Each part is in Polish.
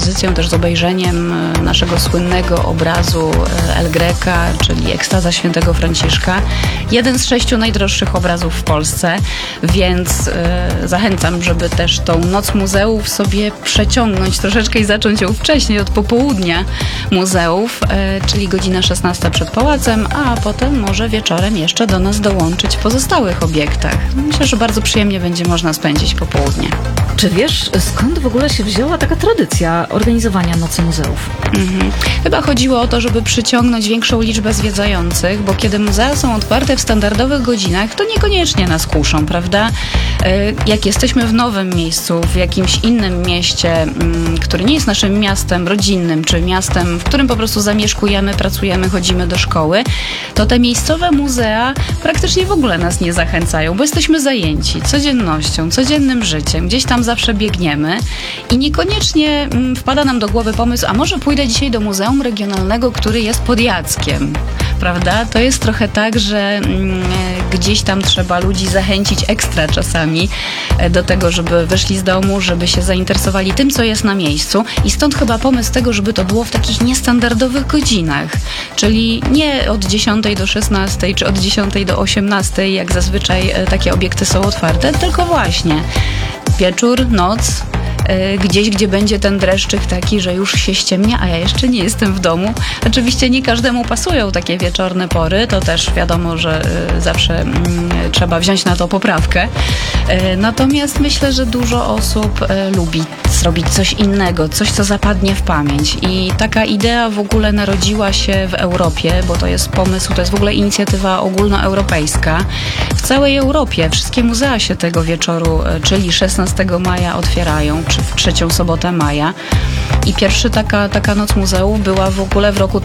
ekspozycją, też z obejrzeniem naszego słynnego obrazu El Greca, czyli Ekstaza Świętego Franciszka. Jeden z 6 najdroższych obrazów w Polsce, więc zachęcam, żeby też tą Noc Muzeów sobie przeciągnąć troszeczkę i zacząć ją wcześniej, od popołudnia muzeów, czyli godzina 16 przed pałacem, a potem może wieczorem jeszcze do nas dołączyć w pozostałych obiektach. Myślę, że bardzo przyjemnie będzie można spędzić popołudnie. Czy wiesz, skąd w ogóle się wzięła taka tradycja organizowania Nocy Muzeów? Chyba chodziło o to, żeby przyciągnąć większą liczbę zwiedzających, bo kiedy muzea są otwarte w standardowych godzinach, to niekoniecznie nas kuszą, prawda? Jak jesteśmy w nowym miejscu, w jakimś innym mieście, który nie jest naszym miastem rodzinnym, czy miastem, w którym po prostu zamieszkujemy, pracujemy, chodzimy do szkoły, to te miejscowe muzea praktycznie w ogóle nas nie zachęcają, bo jesteśmy zajęci codziennością, codziennym życiem, gdzieś tam zawsze biegniemy i niekoniecznie wpada nam do głowy pomysł, a może pójdę dzisiaj do Muzeum Regionalnego, który jest pod Jackiem, prawda? To jest trochę tak, że gdzieś tam trzeba ludzi zachęcić ekstra czasami do tego, żeby wyszli z domu, żeby się zainteresowali tym, co jest na miejscu i stąd chyba pomysł tego, żeby to było w takich niestandardowych godzinach, czyli nie od 10 do 16 czy od 10 do 18, jak zazwyczaj takie obiekty są otwarte, tylko właśnie wieczór, noc, gdzieś, gdzie będzie ten dreszczyk taki, że już się ściemnia, a ja jeszcze nie jestem w domu. Oczywiście nie każdemu pasują takie wieczorne pory, to też wiadomo, że zawsze trzeba wziąć na to poprawkę. Natomiast myślę, że dużo osób lubi zrobić coś innego, coś, co zapadnie w pamięć. I taka idea w ogóle narodziła się w Europie, bo to jest pomysł, to jest w ogóle inicjatywa ogólnoeuropejska. W całej Europie wszystkie muzea się tego wieczoru, czyli 16 maja otwierają, czy w 3. sobotę maja. I pierwsza taka Noc Muzeów była w ogóle w roku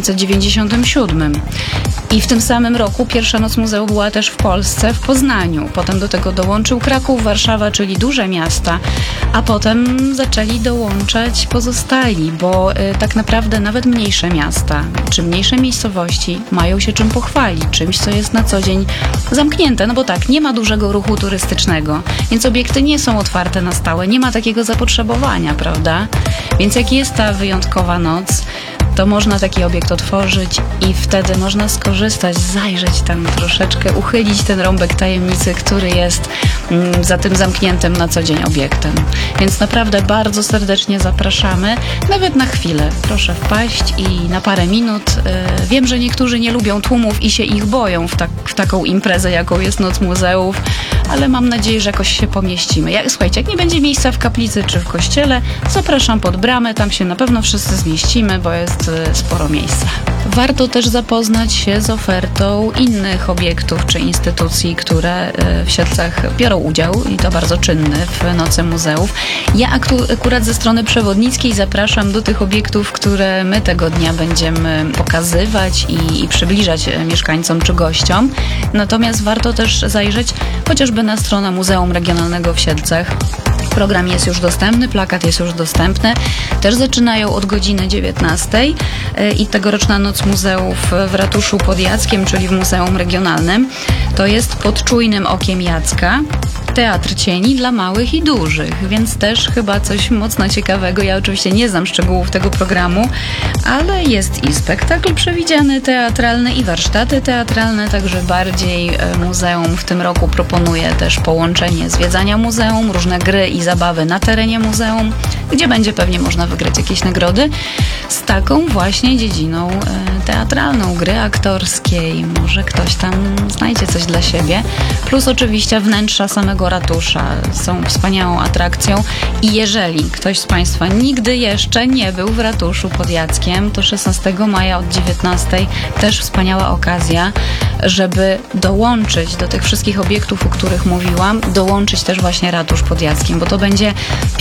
1997. I w tym samym roku pierwsza Noc Muzeów była też w Polsce, w Poznaniu. Potem do tego dołączył Kraków, Warszawa, czyli duże miasta, a potem zaczęli dołączać pozostali, bo tak naprawdę nawet mniejsze miasta, czy mniejsze miejscowości mają się czym pochwalić, czymś, co jest na co dzień zamknięte, no bo tak, nie ma dużego ruchu turystycznego, więc obiekty nie są otwarte na stałe, nie ma takiego zapotrzebowania, prawda? Więc jak jest ta wyjątkowa noc, to można taki obiekt otworzyć i wtedy można skorzystać, zajrzeć tam troszeczkę, uchylić ten rąbek tajemnicy, który jest za tym zamkniętym na co dzień obiektem. Więc naprawdę bardzo serdecznie zapraszamy, nawet na chwilę. Proszę wpaść i na parę minut. Wiem, że niektórzy nie lubią tłumów i się ich boją w taką imprezę, jaką jest Noc Muzeów, ale mam nadzieję, że jakoś się pomieścimy. Słuchajcie, jak nie będzie miejsca w kaplicy czy w kościele, zapraszam pod bramę, tam się na pewno wszyscy zmieścimy, bo jest sporo miejsca. Warto też zapoznać się z ofertą innych obiektów czy instytucji, które w Siedlcach biorą udział i to bardzo czynny w Nocy Muzeów. Ja akurat ze strony przewodnickiej zapraszam do tych obiektów, które my tego dnia będziemy pokazywać i przybliżać mieszkańcom czy gościom. Natomiast warto też zajrzeć chociażby na stronę Muzeum Regionalnego w Siedlcach. Program jest już dostępny, plakat jest już dostępny. Też zaczynają od godziny 19 i tegoroczna Noc Muzeów w ratuszu pod Jackiem, czyli w Muzeum Regionalnym, to jest pod czujnym okiem Jacka. Teatr cieni dla małych i dużych, więc też chyba coś mocno ciekawego. Ja oczywiście nie znam szczegółów tego programu, ale jest i spektakl przewidziany teatralny i warsztaty teatralne, także bardziej muzeum w tym roku proponuje też połączenie zwiedzania muzeum, różne gry i zabawy na terenie muzeum, gdzie będzie pewnie można wygrać jakieś nagrody z taką właśnie dziedziną teatralną, gry aktorskiej. Może ktoś tam znajdzie coś dla siebie. Plus oczywiście wnętrza samego ratusza są wspaniałą atrakcją i jeżeli ktoś z Państwa nigdy jeszcze nie był w ratuszu pod Jackiem, to 16 maja od 19 też wspaniała okazja, żeby dołączyć do tych wszystkich obiektów, o których mówiłam, dołączyć też właśnie ratusz pod Jackiem, bo to będzie